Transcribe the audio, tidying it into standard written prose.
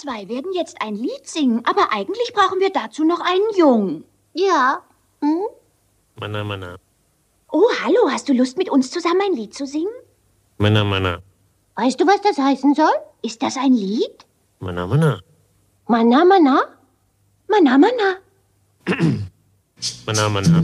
zwei werden jetzt ein Lied singen, aber eigentlich brauchen wir dazu noch einen Jungen. Ja. Hm? Mana, mana. Oh, hallo, hast du Lust, mit uns zusammen ein Lied zu singen? Mana, mana. Weißt du, was das heißen soll? Ist das ein Lied? Mana, mana. Mana, mana? Mana, mana. Mana, mana.